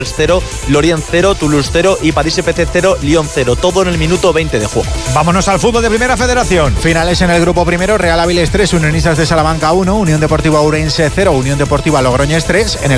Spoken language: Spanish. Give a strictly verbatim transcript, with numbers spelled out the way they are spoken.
cero, Lorient cero, Toulouse cero y París F C cero, Lyon cero. Todo en el minuto veinte de juego. Vámonos al fútbol de Primera Federación. Finales en el grupo primero: Real Avilés tres, Unionistas de Salamanca uno, Unión Deportiva Ourense cero, Unión Deportiva Logroñés tres. En el